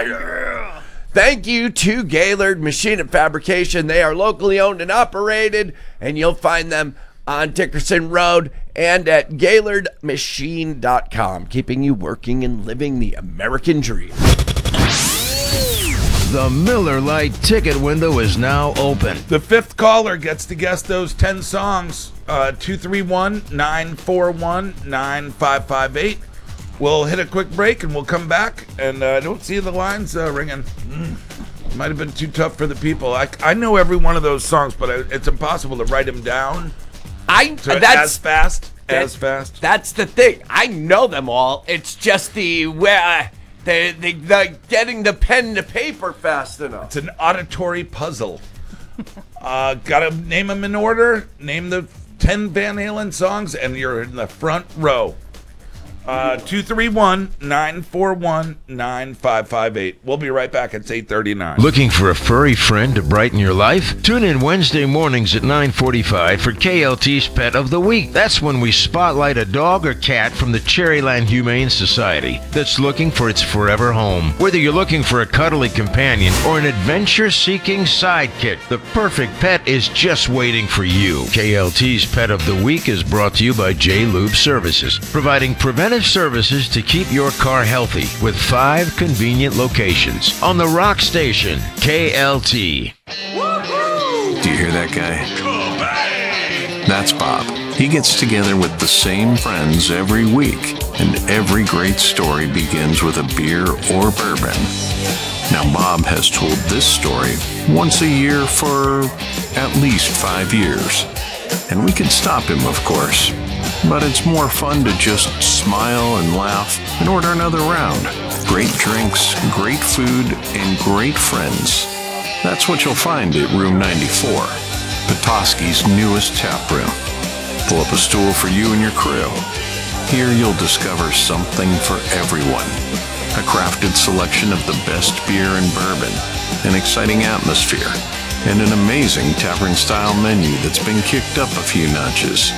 fire. Thank you to Gaylord Machine and Fabrication. They are locally owned and operated, and you'll find them on Dickerson Road and at GaylordMachine.com, keeping you working and living the American dream. The Miller Lite ticket window is now open. The fifth caller gets to guess those 10 songs. 231-941-9558. We'll hit a quick break and we'll come back. And I don't see the lines ringing. Might have been too tough for the people. I know every one of those songs, but it's impossible to write them down. As fast. That's the thing. I know them all. It's just the getting the pen to paper fast enough. It's an auditory puzzle. Gotta name them in order. Name the 10 Van Halen songs, and you're in the front row. 231-941-9558. We'll be right back. It's 8:39. Looking for a furry friend to brighten your life? Tune in Wednesday mornings at 9:45 for KLT's Pet of the Week. That's when we spotlight a dog or cat from the Cherryland Humane Society that's looking for its forever home. Whether you're looking for a cuddly companion or an adventure-seeking sidekick, the perfect pet is just waiting for you. KLT's Pet of the Week is brought to you by J. Lube Services, providing preventive services to keep your car healthy with 5 convenient locations on the Rock Station, KLT. Do you hear that guy? That's Bob. He gets together with the same friends every week, and every great story begins with a beer or bourbon. Now, Bob has told this story once a year for at least 5 years. And we could stop him, of course. But it's more fun to just smile and laugh and order another round. Great drinks, great food, and great friends. That's what you'll find at Room 94, Petoskey's newest tap room. Pull up a stool for you and your crew. Here you'll discover something for everyone. A crafted selection of the best beer and bourbon, an exciting atmosphere, and an amazing tavern-style menu that's been kicked up a few notches.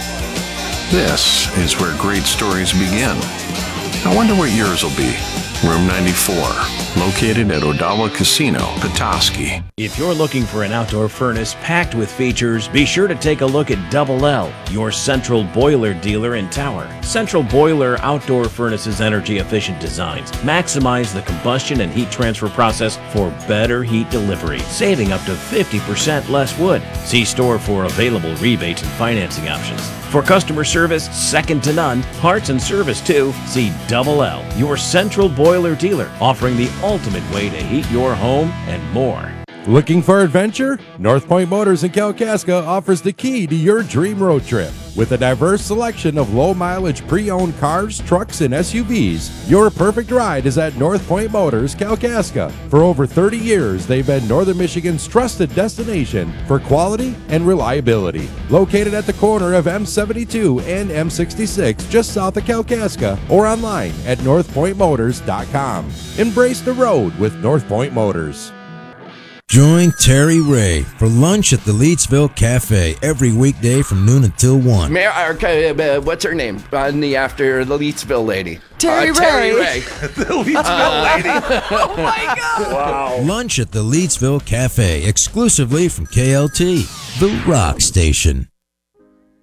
This is where great stories begin. I wonder what yours will be. Room 94, located at Odawa Casino, Petoskey. If you're looking for an outdoor furnace packed with features, be sure to take a look at Double L, your central boiler dealer in Tower. Central Boiler outdoor furnaces' energy-efficient designs maximize the combustion and heat transfer process for better heat delivery, saving up to 50% less wood. See store for available rebates and financing options. For customer service second to none, parts and service too, see Double L, your central boiler dealer, offering the ultimate way to heat your home and more. Looking for adventure? North Point Motors in Kalkaska offers the key to your dream road trip. With a diverse selection of low-mileage pre-owned cars, trucks, and SUVs, your perfect ride is at North Point Motors, Kalkaska. For over 30 years, they've been Northern Michigan's trusted destination for quality and reliability. Located at the corner of M72 and M66, just south of Kalkaska, or online at northpointmotors.com. Embrace the road with North Point Motors. Join Terry Ray for lunch at the Leedsville Cafe every weekday from noon until 1. What's her name? After the Leedsville lady. Terry Ray. Terry Ray. The Leedsville lady. Oh my God. Wow. Lunch at the Leedsville Cafe exclusively from KLT, the Rock Station.